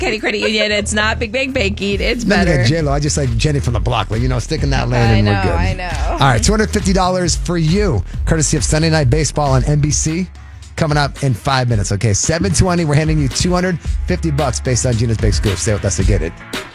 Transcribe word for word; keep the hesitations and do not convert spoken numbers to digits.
Kenny Credit Union. It's not Big Bang Baking. It's Let me better. get J-Lo. I just like Jenny from the block. Like, you know, stick in that lane I and know, we're good. I know. All right, two hundred fifty dollars for you, courtesy of Sunday Night Baseball on N B C. Coming up in five minutes, okay? seven twenty, we're handing you two hundred fifty bucks based on Gina's Big Scoop. Stay with us to get it.